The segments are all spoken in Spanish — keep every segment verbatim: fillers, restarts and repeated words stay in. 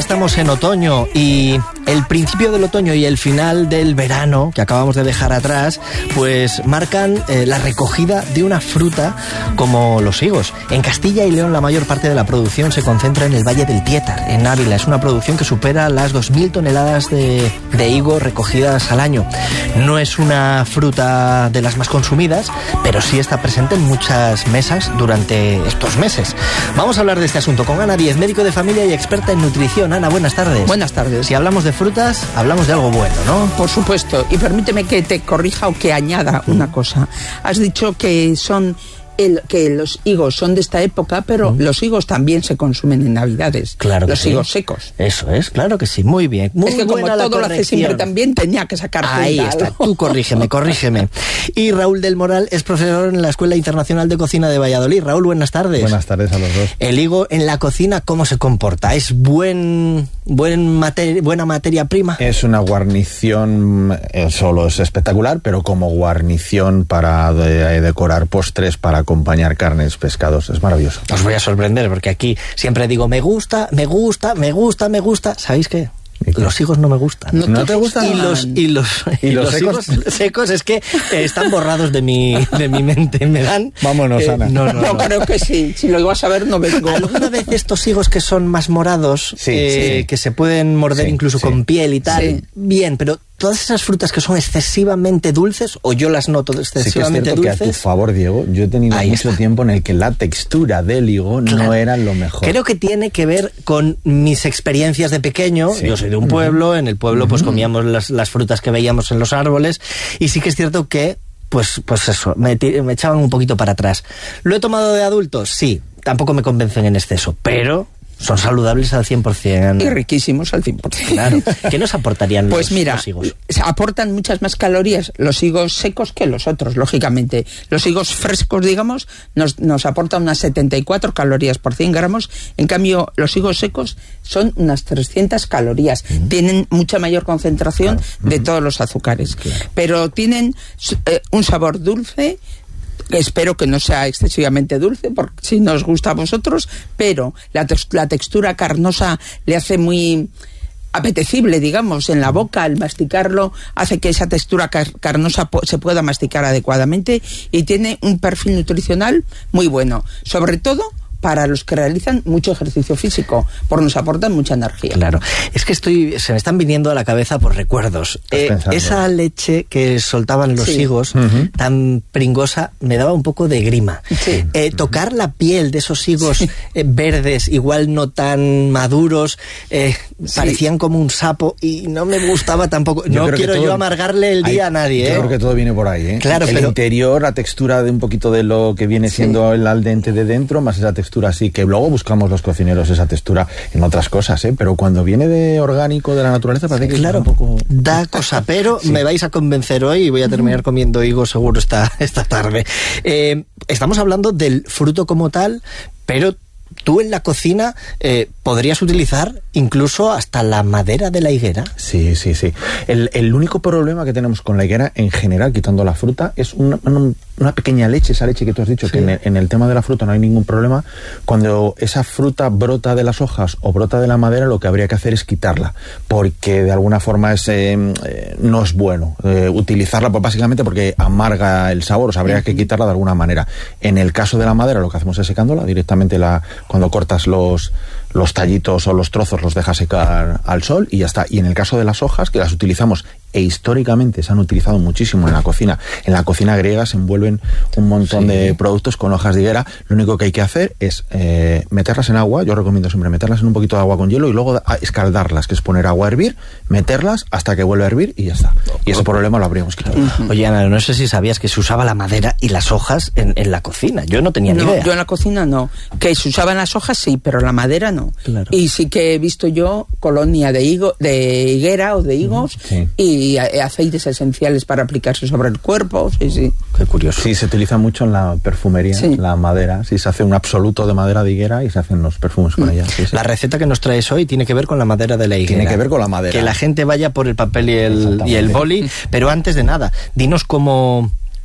estamos en otoño y el principio del otoño y el final del verano que acabamos de dejar atrás pues marcan eh, la recogida de una fruta como los higos. En Castilla y León la mayor parte de la producción se concentra en el Valle del Tietar, en Ávila. Es una producción que supera las dos mil toneladas de, de higos recogidas al año. No es una fruta de las más consumidas, pero sí está presente en muchas mesas durante estos meses. Vamos a hablar de este asunto con Ana Díez, médico de familia y experta en nutrición. Ana, buenas tardes. Buenas tardes. Si hablamos de frutas, hablamos de algo bueno, ¿no? Por supuesto. Y permíteme que te corrija o que añada mm. una cosa. Has dicho que son... El, que los higos son de esta época, pero mm. los higos también se consumen en Navidades. Claro que los sí. higos secos. Eso es, claro que sí. Muy bien. Muy es que como todo lo hace siempre también, tenía que sacar Ahí está. Tú corrígeme, corrígeme. Y Raúl del Moral es profesor en la Escuela Internacional de Cocina de Valladolid. Raúl, buenas tardes. Buenas tardes a los dos. El higo en la cocina, ¿cómo se comporta? ¿Es buen, buen mater, buena materia prima? Es una guarnición, eh, solo es espectacular, pero como guarnición para de, decorar postres, para acompañar carnes, pescados, es maravilloso. Os voy a sorprender porque aquí siempre digo me gusta, me gusta, me gusta, me gusta. ¿Sabéis qué? Los higos no me gustan. ¿No, ¿No te gustan? Y los, y los, ¿Y y los, los secos? higos secos es que eh, están borrados de mi, de mi mente. Me dan... Vámonos, eh, Ana. No, no, no, no. creo que sí. Si lo ibas a ver, no vengo. ¿Alguna vez estos higos que son más morados, sí, eh, sí. que se pueden morder sí, incluso sí. con piel y tal? Sí. Bien, pero todas esas frutas que son excesivamente dulces, o yo las noto excesivamente sí que es cierto dulces... que a tu favor, Diego, yo he tenido Ahí mucho está. tiempo en el que la textura del higo Claro. no era lo mejor. Creo que tiene que ver con mis experiencias de pequeño. Sí. Yo soy de un pueblo, uh-huh. en el pueblo pues comíamos las, las frutas que veíamos en los árboles, y sí que es cierto que pues, pues eso, me, me echaban un poquito para atrás. ¿Lo he tomado de adulto? Sí, tampoco me convencen en exceso, pero... son saludables al cien por ciento. Y riquísimos al cien por ciento. Claro. ¿Qué nos aportarían los, pues mira, los higos? Aportan muchas más calorías los higos secos que los otros, lógicamente. Los higos frescos, digamos, nos, nos aportan unas setenta y cuatro calorías por cien gramos. En cambio, los higos secos son unas trescientas calorías. Uh-huh. Tienen mucha mayor concentración claro. de uh-huh. todos los azúcares. Claro. Pero tienen eh, un sabor dulce. Espero que no sea excesivamente dulce, porque si nos gusta a vosotros, pero la, te- la textura carnosa le hace muy apetecible, digamos, en la boca. Al masticarlo hace que esa textura car- carnosa po- se pueda masticar adecuadamente, y tiene un perfil nutricional muy bueno, sobre todo para los que realizan mucho ejercicio físico, porque nos aportan mucha energía. Claro, es que estoy, se me están viniendo a la cabeza por recuerdos. Eh, esa leche que soltaban los sí. higos, uh-huh. tan pringosa, me daba un poco de grima. Sí. Eh, tocar la piel de esos higos sí. eh, verdes, igual no tan maduros, eh, sí. parecían como un sapo, y no me gustaba tampoco. Yo no quiero todo, yo amargarle el día hay, a nadie. Yo ¿eh? creo que todo viene por ahí. ¿eh? Claro, el pero... interior, la textura de un poquito de lo que viene siendo sí. el al dente de dentro, más esa textura así, que luego buscamos los cocineros esa textura en otras cosas, ¿eh? Pero cuando viene de orgánico, de la naturaleza, parece que claro, un poco... da cosa, pero sí. me vais a convencer hoy y voy a terminar comiendo higos seguro esta, esta tarde. Eh, estamos hablando del fruto como tal, pero tú en la cocina eh, podrías utilizar incluso hasta la madera de la higuera. Sí, sí, sí. El, el único problema que tenemos con la higuera en general, quitando la fruta, es una, una, una pequeña leche, esa leche que tú has dicho, sí. que en el, en el tema de la fruta no hay ningún problema. Cuando esa fruta brota de las hojas o brota de la madera, lo que habría que hacer es quitarla, porque de alguna forma es, eh, eh, no es bueno eh, utilizarla, pues básicamente porque amarga el sabor, o sea, habría uh-huh. que quitarla de alguna manera. En el caso de la madera, lo que hacemos es secándola directamente, la cuando cortas los, los tallitos o los trozos, los dejas secar al sol y ya está. Y en el caso de las hojas, que las utilizamos e históricamente se han utilizado muchísimo en la cocina, en la cocina griega se envuelven un montón sí. de productos con hojas de higuera. Lo único que hay que hacer es eh, meterlas en agua. Yo recomiendo siempre meterlas en un poquito de agua con hielo y luego escaldarlas, que es poner agua a hervir, meterlas hasta que vuelva a hervir y ya está. Y ese problema lo habríamos quitado. Uh-huh. Oye, Ana, no sé si sabías que se usaba la madera y las hojas en, en la cocina. Yo no tenía no, ni idea. Yo en la cocina no. Que se usaban las hojas sí, pero la madera no. Claro. Y sí que he visto yo colonia de higo, de higuera o de higos sí. y aceites esenciales para aplicarse sobre el cuerpo. Sí, sí. Qué curioso. Sí, se utiliza mucho en la perfumería, sí. la madera. Sí, se hace un absoluto de madera de higuera y se hacen los perfumes con mm. ella. Sí, sí. La receta que nos traes hoy tiene que ver con la madera de la higuera. Tiene que ver con la madera. Que la gente vaya por el papel y el, y el boli, pero antes de nada, dinos cómo...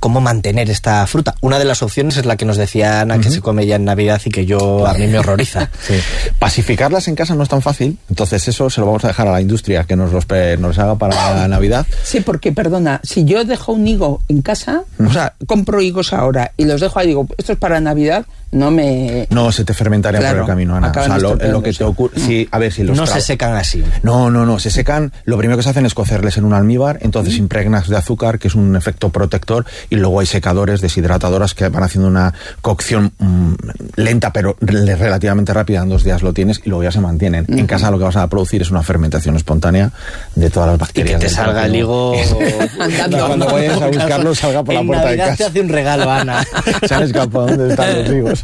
cómo mantener esta fruta. Una de las opciones es la que nos decía Ana, uh-huh. que se come ya en Navidad y que yo a mí me horroriza. Sí. Pacificarlas en casa no es tan fácil, entonces eso se lo vamos a dejar a la industria que nos los, nos haga para Navidad. Sí, porque, perdona, si yo dejo un higo en casa, uh-huh. o sea, compro higos ahora y los dejo ahí, digo, esto es para Navidad, no me... No, se te fermentaría claro, por el camino, Ana. O sea, lo, lo que te ocurre... Mm. Sí, a ver si los no tra... se secan así. No, no, no, se secan... Lo primero que se hacen es cocerles en un almíbar, entonces mm. impregnas de azúcar, que es un efecto protector, y luego hay secadores, deshidratadoras, que van haciendo una cocción mmm, lenta, pero relativamente rápida, en dos días lo tienes, y luego ya se mantienen. Mm. En casa lo que vas a producir es una fermentación espontánea de todas las bacterias. Y que te salga el higo... andando. Cuando vayas a buscarlo, salga por la puerta de casa. En Navidad te hace un regalo, Ana. Se han escapado, ¿dónde están los higos?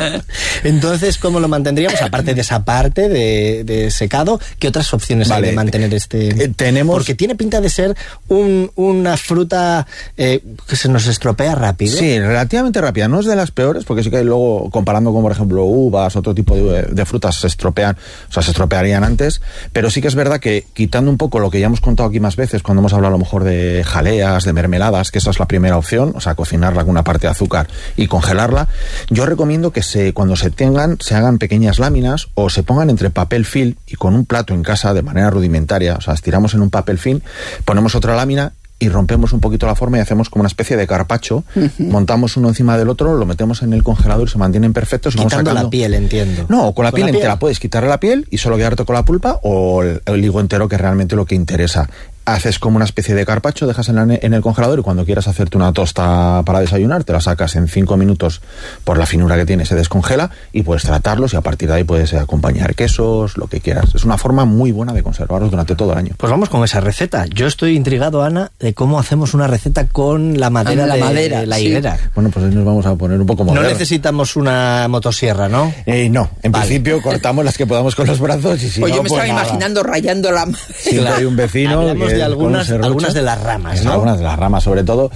Entonces, ¿cómo lo mantendríamos? Aparte de esa parte de, de secado, ¿qué otras opciones vale. hay de mantener este...? Eh, tenemos... Porque tiene pinta de ser un, una fruta eh, que se nos estropea rápido. Sí, relativamente rápida. No es de las peores, porque sí que hay luego, comparando con, por ejemplo, uvas, otro tipo de, de frutas, se estropean, o sea, se estropearían antes, pero sí que es verdad que, quitando un poco lo que ya hemos contado aquí más veces, cuando hemos hablado a lo mejor de jaleas, de mermeladas, que esa es la primera opción, o sea, cocinarla con una parte de azúcar y congelarla, yo recomiendo que se, cuando se tengan, se hagan pequeñas láminas o se pongan entre papel film y con un plato en casa de manera rudimentaria, o sea, estiramos en un papel film, ponemos otra lámina y rompemos un poquito la forma y hacemos como una especie de carpaccio, uh-huh. montamos uno encima del otro, lo metemos en el congelador y se mantienen perfectos. Y Quitando vamos sacando... la piel, entiendo. No, con la ¿Con piel la entera piel? Puedes quitarle la piel y solo quedarte con la pulpa, o el, el higo entero, que es realmente lo que interesa. Haces como una especie de carpaccio, dejas en, la, en el congelador, y cuando quieras hacerte una tosta para desayunar, te la sacas en cinco minutos, por la finura que tiene, se descongela y puedes tratarlos, y a partir de ahí puedes acompañar quesos, lo que quieras. Es una forma muy buena de conservarlos durante todo el año. Pues vamos con esa receta. Yo estoy intrigado, Ana, de cómo hacemos una receta con la madera, ah, la, de, madera de la sí. higuera. Bueno, pues ahí nos vamos a poner un poco modernos. No necesitamos una motosierra, ¿no? Eh, no, en vale. principio cortamos las que podamos con los brazos, y si pues no, yo me pues estaba nada. imaginando rayando la... Siempre claro. hay un vecino... Hablamos que de algunas, algunas de las ramas, ¿no? Algunas de las ramas, sobre todo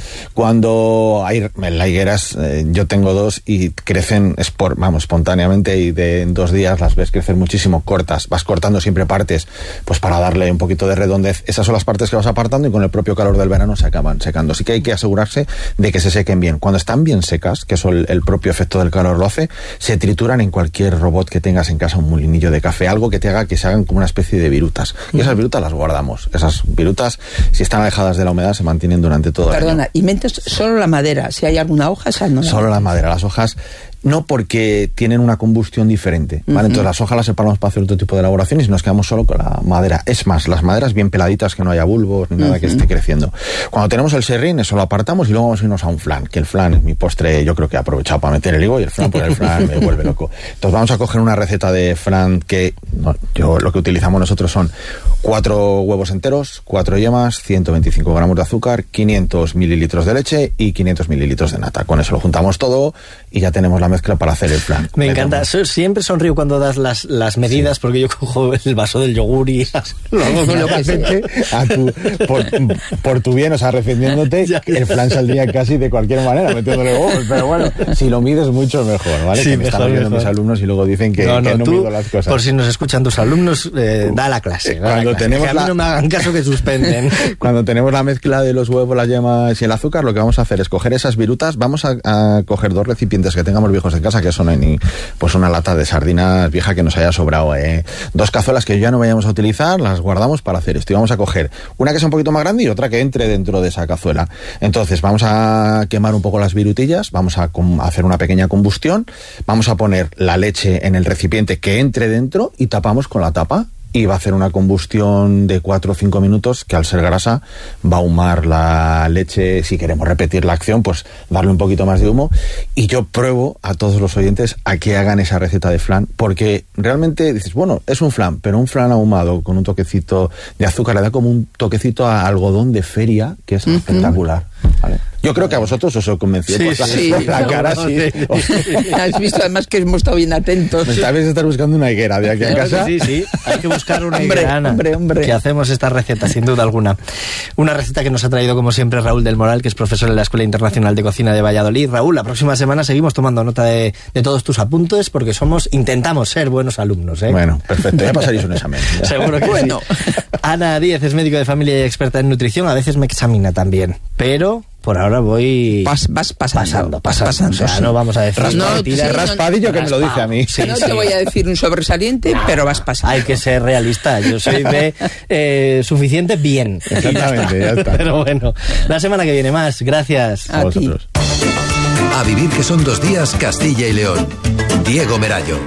cuando hay la higueras, eh, yo tengo dos y crecen espor, vamos, espontáneamente, y de en dos días las ves crecer muchísimo, cortas, vas cortando siempre partes, pues para darle un poquito de redondez. Esas son las partes que vas apartando, y con el propio calor del verano se acaban secando. Así que hay que asegurarse de que se sequen bien. Cuando están bien secas, que eso el, el propio efecto del calor lo hace, se trituran en cualquier robot que tengas en casa, un molinillo de café, algo que te haga que se hagan como una especie de virutas. Y esas virutas las guardamos. Esas virutas, si están alejadas de la humedad, se mantienen durante todo Perdona, el año. y metes solo la madera. Si hay alguna hoja, esa no. Solo la madera. Las hojas no, porque tienen una combustión diferente, ¿vale? Uh-huh. Entonces las hojas las separamos para hacer otro tipo de elaboraciones y nos quedamos solo con la madera. Es más, las maderas bien peladitas, que no haya bulbos ni nada uh-huh. que esté creciendo. Cuando tenemos el serrín, eso lo apartamos, y luego vamos a irnos a un flan, que el flan es mi postre, yo creo que he aprovechado para meter el higo, y el flan, pues el flan me vuelve loco. Entonces vamos a coger una receta de flan que no, yo lo que utilizamos nosotros son cuatro huevos enteros, cuatro yemas, ciento veinticinco gramos de azúcar, quinientos mililitros de leche y quinientos mililitros de nata. Con eso lo juntamos todo y ya tenemos la mezcla para hacer el flan. Me encanta. Siempre sonrío cuando das las, las medidas, sí. porque yo cojo el vaso del yogur y lo hago con lo que sé. A tu, por, por tu bien, o sea, defendiéndote, el flan saldría casi de cualquier manera, metiéndole huevos, pero bueno, si lo mides mucho mejor, ¿vale? Sí, que me mejor, están viendo mejor. mis alumnos y luego dicen que no, no, que no tú, mido las cosas. Por si nos escuchan tus alumnos, eh, da la clase. Da Cuando la clase, tenemos que a mí la... no me hagan caso, que suspenden. Cuando tenemos la mezcla de los huevos, las yemas y el azúcar, lo que vamos a hacer es coger esas virutas, vamos a, a coger dos recipientes que tengamos viejos en casa, que eso no hay ni, pues una lata de sardinas vieja que nos haya sobrado, eh. dos cazuelas que ya no vayamos a utilizar, las guardamos para hacer esto, y vamos a coger una que sea un poquito más grande y otra que entre dentro de esa cazuela. Entonces vamos a quemar un poco las virutillas, vamos a hacer una pequeña combustión, vamos a poner la leche en el recipiente que entre dentro y tapamos con la tapa. Y va a hacer una combustión de cuatro o cinco minutos, que al ser grasa va a ahumar la leche. Si queremos repetir la acción, pues darle un poquito más de humo. Y yo pruebo a todos los oyentes a que hagan esa receta de flan, porque realmente dices, bueno, es un flan, pero un flan ahumado con un toquecito de azúcar le da como un toquecito a algodón de feria, que es uh-huh. espectacular, ¿vale? Yo creo que a vosotros os he convencido. Sí, por la, sí, por la no, cara, no, sí. sí. Has visto además que hemos estado bien atentos. Me estáis estar buscando una higuera de aquí a casa. Sí, sí, hay que buscar una hombre, higuera, Ana, hombre, hombre. que hacemos esta receta, sin duda alguna. Una receta que nos ha traído, como siempre, Raúl del Moral, que es profesor en la Escuela Internacional de Cocina de Valladolid. Raúl, la próxima semana seguimos tomando nota de, de todos tus apuntes, porque somos, intentamos ser buenos alumnos, ¿eh? Bueno, perfecto, ya pasaréis un examen. Ya. Seguro que bueno. Sí. Ana Díez es médico de familia y experta en nutrición, a veces me examina también, pero... por ahora voy Vas, vas pasando, pasando, pasando. pasando, o sea, sí. no vamos a decir No, mentiras. sí, no, Raspadillo que me lo dice a mí. Sí, no sí. te voy a decir un sobresaliente, pero vas pasando. Hay que ser realista. Yo soy de eh, suficiente bien. Exactamente, ya está. Pero bueno, la semana que viene más. Gracias. A ti. A vivir que son dos días, Castilla y León. Diego Merayo.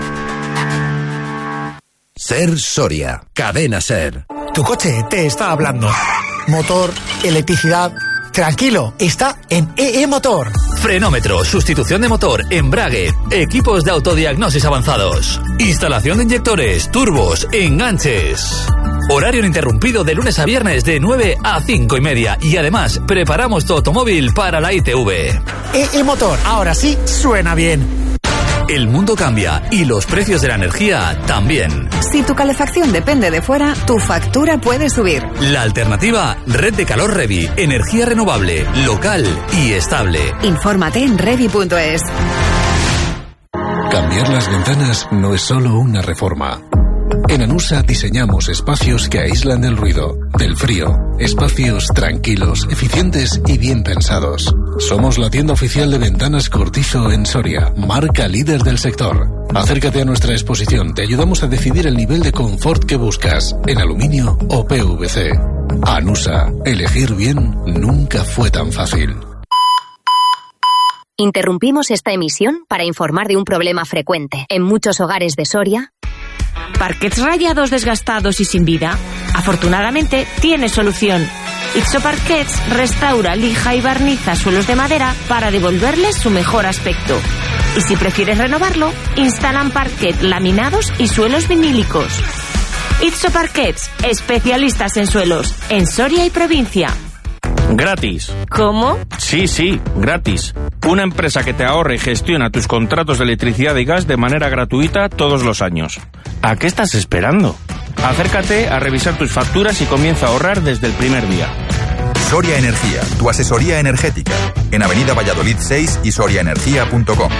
Ser Soria. Cadena Ser. Tu coche te está hablando. Motor, electricidad. Tranquilo, está en E E Motor. Frenómetro, sustitución de motor, embrague, equipos de autodiagnosis avanzados, instalación de inyectores, turbos, enganches. Horario ininterrumpido de lunes a viernes de nueve a cinco y media. Y además, preparamos tu automóvil para la I T V. E E Motor, ahora sí suena bien. El mundo cambia y los precios de la energía también. Si tu calefacción depende de fuera, tu factura puede subir. La alternativa, Red de Calor Revi, energía renovable, local y estable. Infórmate en revi punto es. Cambiar las ventanas no es solo una reforma. En Anusa diseñamos espacios que aíslan del ruido, del frío, espacios tranquilos, eficientes y bien pensados. Somos la tienda oficial de ventanas Cortizo en Soria, marca líder del sector. Acércate a nuestra exposición, te ayudamos a decidir el nivel de confort que buscas, en aluminio o P V C. Anusa, elegir bien nunca fue tan fácil. Interrumpimos esta emisión para informar de un problema frecuente en muchos hogares de Soria. ¿Parquets rayados, desgastados y sin vida? Afortunadamente, tiene solución. Itso Parquets restaura, lija y barniza suelos de madera para devolverles su mejor aspecto. Y si prefieres renovarlo, instalan parquet, laminados y suelos vinílicos. Itso Parquets, especialistas en suelos, en Soria y provincia. Gratis. ¿Cómo? Sí, sí, gratis. Una empresa que te ahorra y gestiona tus contratos de electricidad y gas de manera gratuita todos los años. ¿A qué estás esperando? Acércate a revisar tus facturas y comienza a ahorrar desde el primer día. Soria Energía, tu asesoría energética. En Avenida Valladolid seis y soria energía punto com.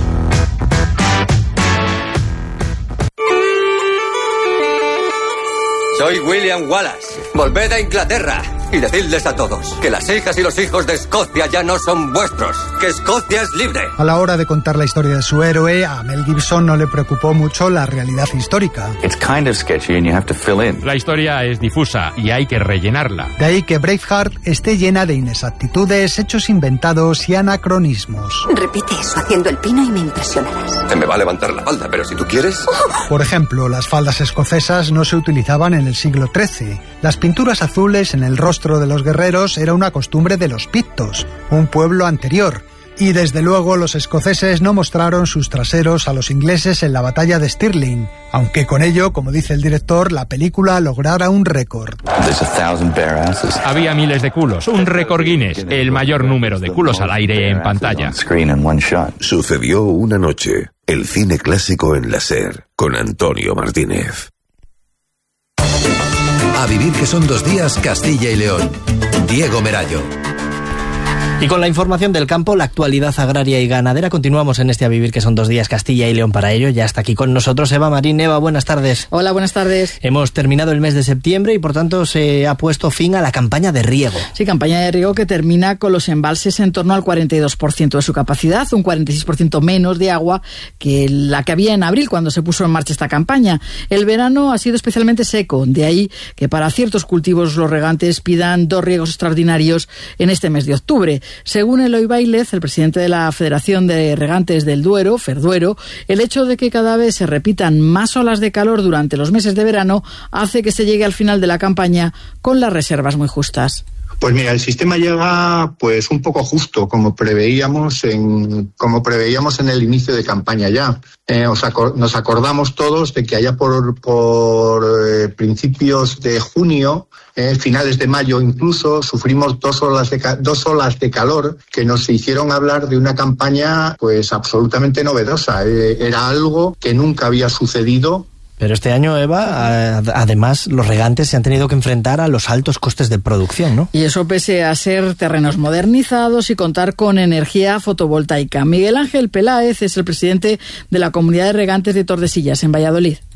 Soy William Wallace. Volved a Inglaterra y decidles a todos que las hijas y los hijos de Escocia ya no son vuestros, que Escocia es libre. A la hora de contar la historia de su héroe, a Mel Gibson no le preocupó mucho la realidad histórica. It's kind of sketchy and you have to fill in. La historia es difusa y hay que rellenarla. De ahí que Braveheart esté llena de inexactitudes, hechos inventados y anacronismos. Repite eso haciendo el pino y me impresionarás. Se me va a levantar la falda, pero si tú quieres... Por ejemplo, las faldas escocesas no se utilizaban en el siglo trece. Las pinturas azules en el rostro de los guerreros era una costumbre de los pictos, un pueblo anterior. Y desde luego los escoceses no mostraron sus traseros a los ingleses en la batalla de Stirling, aunque con ello, como dice el director, la película lograra un récord. Había miles de culos, un récord Guinness, el mayor número de culos al aire en pantalla. Sucedió una noche, el cine clásico en la SER, con Antonio Martínez. A vivir que son dos días, Castilla y León. Diego Merayo. Y con la información del campo, la actualidad agraria y ganadera, continuamos en este A Vivir que son dos días, Castilla y León. Para ello ya está aquí con nosotros Eva Marín. Eva, buenas tardes. Hola, buenas tardes. Hemos terminado el mes de septiembre y por tanto se ha puesto fin a la campaña de riego. Sí, campaña de riego que termina con los embalses en torno al cuarenta y dos por ciento de su capacidad, un cuarenta y seis por ciento menos de agua que la que había en abril cuando se puso en marcha esta campaña. El verano ha sido especialmente seco, de ahí que para ciertos cultivos los regantes pidan dos riegos extraordinarios en este mes de octubre. Según Eloy Bailez, el presidente de la Federación de Regantes del Duero, Ferduero, el hecho de que cada vez se repitan más olas de calor durante los meses de verano hace que se llegue al final de la campaña con las reservas muy justas. Pues mira, el sistema llega pues un poco justo, como preveíamos en como preveíamos en el inicio de campaña ya. Eh, os acor- nos acordamos todos de que allá por, por eh, principios de junio, eh, finales de mayo incluso, sufrimos dos olas de ca- dos olas de calor que nos hicieron hablar de una campaña pues absolutamente novedosa. Eh, era algo que nunca había sucedido. Pero este año, Eva, además los regantes se han tenido que enfrentar a los altos costes de producción, ¿no? Y eso pese a ser terrenos modernizados y contar con energía fotovoltaica. Miguel Ángel Peláez es el presidente de la Comunidad de Regantes de Tordesillas, en Valladolid.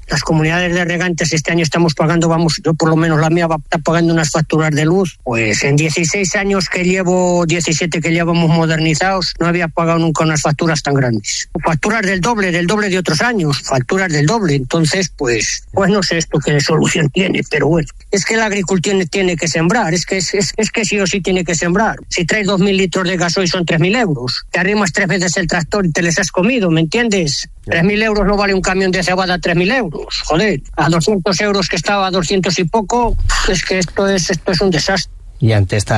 Las comunidades de regantes este año estamos pagando, vamos, yo por lo menos la mía va a estar pagando unas facturas de luz. Pues en dieciséis años que llevo, diecisiete que llevamos modernizados, no había pagado nunca unas facturas tan grandes. Facturas del doble, del doble de otros años, facturas del doble. Entonces, pues, pues no sé esto qué solución tiene, pero bueno. Es que el agricultor tiene, tiene que sembrar, es que, es, es, es que sí o sí tiene que sembrar. Si traes dos mil litros de gasoil son tres mil euros. Te arrimas tres veces el tractor y te les has comido, ¿me entiendes? tres mil euros no vale un camión de cebada, tres mil euros. Joder, a doscientos euros que estaba, a doscientos y poco, es que esto es, esto es un desastre. Y ante esta